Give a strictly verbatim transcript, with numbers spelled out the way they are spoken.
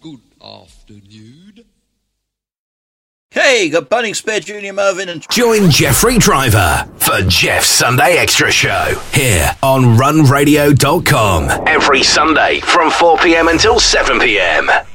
Good afternoon. Hey, got Bunning Spare Junior Mervyn and... Join Jeffrey Driver for Jeff's Sunday Extra Show here on run radio dot com. Every Sunday from four p.m. until seven p.m.